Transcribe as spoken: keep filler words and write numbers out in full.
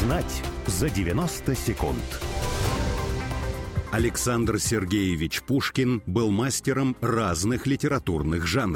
Узнать за девяносто секунд. Александр Сергеевич Пушкин был мастером разных литературных жанров.